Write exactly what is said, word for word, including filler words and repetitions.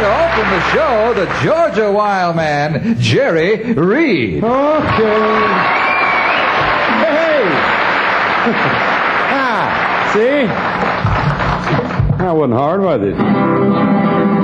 here to open the show, the Georgia Wild Man, Jerry Reed. Okay. Hey! ah, see? That wasn't hard, was it?